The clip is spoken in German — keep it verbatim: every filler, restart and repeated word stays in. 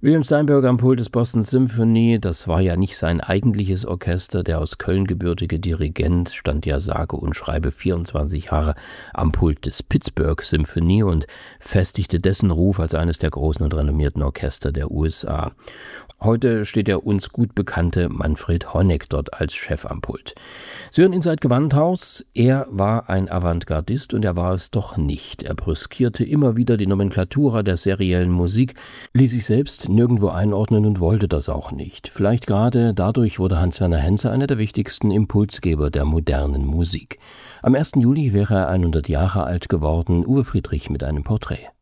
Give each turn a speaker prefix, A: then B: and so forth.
A: William Steinberg am Pult des Boston Symphony, das war ja nicht sein eigentliches Orchester. Der aus Köln gebürtige Dirigent stand ja sage und schreibe vierundzwanzig Jahre am Pult des Pittsburgh Symphony und festigte dessen Ruf als eines der großen und renommierten Orchester der U S A. Heute steht der uns gut bekannte Manfred Honeck dort als Chef am Pult. Sie hören Inside Gewandhaus. Er war ein Avantgardist und er war es doch nicht. Er brüskierte immer wieder die Nomenklatura der seriellen Musik, ließ sich selbst nirgendwo einordnen und wollte das auch nicht. Vielleicht gerade dadurch wurde Hans-Werner Henze einer der wichtigsten Impulsgeber der modernen Musik. Am ersten Juli wäre er hundert Jahre alt geworden. Uwe Friedrich mit einem Porträt.